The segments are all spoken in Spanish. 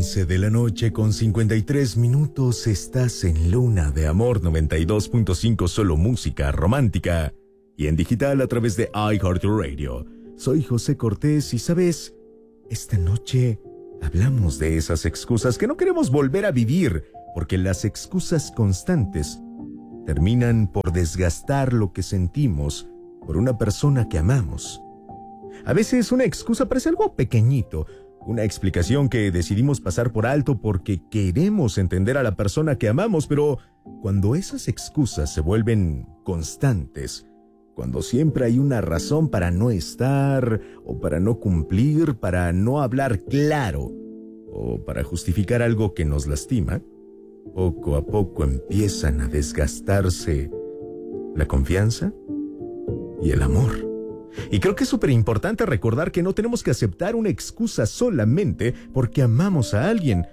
11 de la noche con 53 minutos. Estás en Luna de Amor 92.5, solo música romántica. Y en digital a través de iHeartRadio. Soy José Cortés y, ¿sabes? Esta noche hablamos de esas excusas que no queremos volver a vivir, porque las excusas constantes terminan por desgastar lo que sentimos por una persona que amamos. A veces una excusa parece algo pequeñito, una explicación que decidimos pasar por alto porque queremos entender a la persona que amamos, pero cuando esas excusas se vuelven constantes, cuando siempre hay una razón para no estar, o para no cumplir, para no hablar claro, o para justificar algo que nos lastima, poco a poco empiezan a desgastarse la confianza y el amor. Y creo que es súper importante recordar que no tenemos que aceptar una excusa solamente porque amamos a alguien.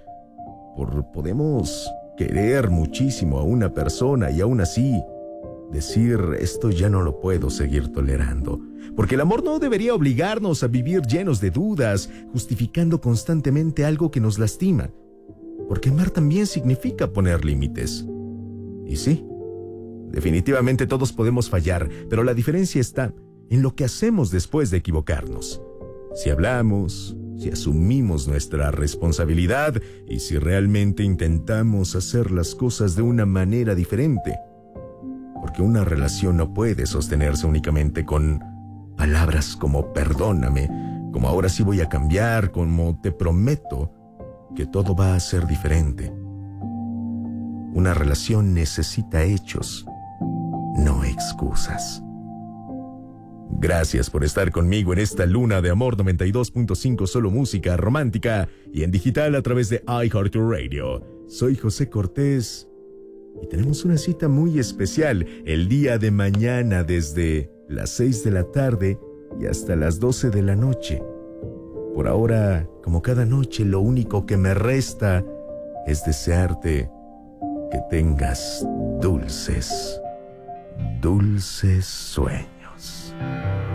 Podemos querer muchísimo a una persona y aún así decir esto ya no lo puedo seguir tolerando. Porque el amor no debería obligarnos a vivir llenos de dudas, justificando constantemente algo que nos lastima. Porque amar también significa poner límites. Y sí, definitivamente todos podemos fallar, pero la diferencia está en lo que hacemos después de equivocarnos. Si hablamos, si asumimos nuestra responsabilidad y si realmente intentamos hacer las cosas de una manera diferente. Porque una relación no puede sostenerse únicamente con palabras como perdóname, como ahora sí voy a cambiar, como te prometo que todo va a ser diferente. Una relación necesita hechos, no excusas. Gracias por estar conmigo en esta Luna de Amor 92.5, solo música romántica y en digital a través de iHeartRadio. Soy José Cortés y tenemos una cita muy especial el día de mañana desde las 6 de la tarde y hasta las 12 de la noche. Por ahora, como cada noche, lo único que me resta es desearte que tengas dulces, dulces sueños.